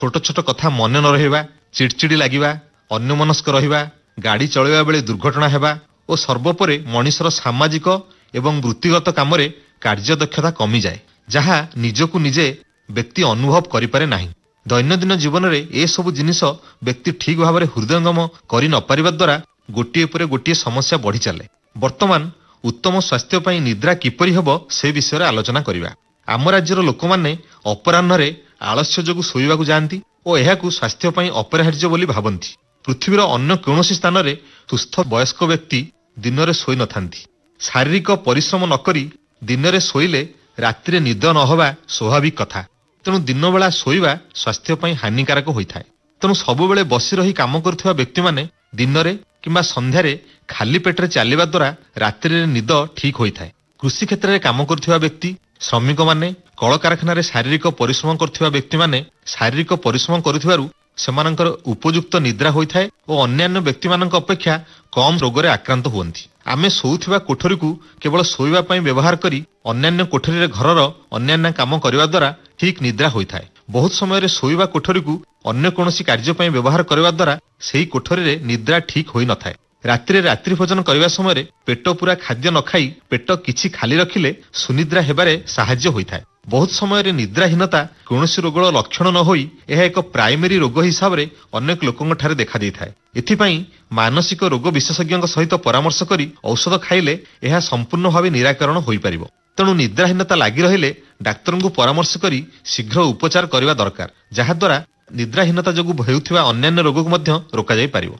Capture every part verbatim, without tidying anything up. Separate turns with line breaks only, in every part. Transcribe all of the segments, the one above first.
छोट छोट कथा मन न रहिबा, चिड़चिड़ी लागिबा, अन्यमनस्क रहिबा, गाड़ी चलाइबा बेले दुर्घटना हेबा और सर्वोपरि मनिषर सामाजिक एवं वृत्तिगत कामरे कार्यदक्षता कमी जाए, जहा निजकु निजे व्यक्ति अनुभव करिपारे नाही। दैनंदिन जीवन में ए सबु जिनिस व्यक्ति ठीक भाव में हृदयंगम करि न पारिबा द्वारा गोटिए परे गोटिए समस्या बढ़ी चले। वर्तमान उत्तम स्वास्थ्य पई निद्रा किपरि हेबो से विषय रे आलोचना करिबा। आम राज्यर लोक माने अपराह्न रे आलस्य जोगु सोइबाकु जांती और एहाकु स्वास्थ्य पई अपरिहार्य बोली भाबंती। पृथ्वीर अन्य कौनसी स्थान रे सुस्थ वयस्क व्यक्ति दिन रे सोई न थांती। शारीरिक परिश्रम न करी दिन रे सोइले रात्रि निद न होबा स्वाभाविक कथा। तेणु दिन बेला सोइबा स्वास्थ्य पई हानिकारक होइथाय। तेणु सबु बेले बसी रही काम करथिबा व्यक्ति माने दिन रे किंबा संध्या रे खाली पेटरे चालिबा द्वारा रात्रि रे निद ठीक होइथाय। कृषि क्षेत्र रे काम करथिबा व्यक्ति, श्रमिक माने, कल कारखाना रे शारीरिक परिश्रम करथिबा व्यक्ति माने शारीरिक परिश्रम करुथिबारु सेमानकर उपयुक्त निद्रा होइथाय और अन्यान्य व्यक्ति मानक अपेक्षा कम रोग रे आक्रांत हुअन्ति। आमे सोउथिबा कोठरी को केवल सोइबा पई व्यवहार करी अन्यान्य कोठरी रे घरर अन्यान्य काम करिबा द्वारा ठीक निद्रा होइथाय। बहुत समय रे सोइबा कोठरी को अन्य कोनोसी कार्य पई व्यवहार करिबा द्वारा सेही कोठरी रे निद्रा ठीक होई न थाय। रात्रि रात्रि भोजन करबा समय रे पेट पूरा खाद्य न खाई पेट किछि खाली रखिले सुनिद्रा हेबारे साहाय्य होइथाय। बहुत समय रे निद्राहीनता कौनसी रोगर लक्षण न होई यह एक प्राइमरी रोग हिसाब रे अनेक लोकंक ठारे देखा देइथाय। एथिपई मानसिक रोग विशेषज्ञ सहित परामर्श करी औषध खाइले यह संपूर्ण भाव निराकरण होई परिबो। तेणु निद्राहीनता लागि रहिले डाक्तर को परामर्श करी शीघ्र उपचार करबा दरकार, जहा द्वारा निद्राहीनता जोगु हेउथिबा अन्यान्य रोग को मध्य रोका जाई परिबो।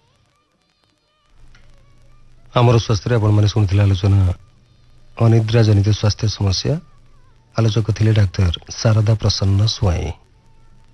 आमर स्वास्थ्य आपण माने सुनिथिला आलोचना अनिद्रा जनित स्वास्थ्य समस्या। आलोचक थिले डाक्टर शारदा प्रसन्न स्वाई।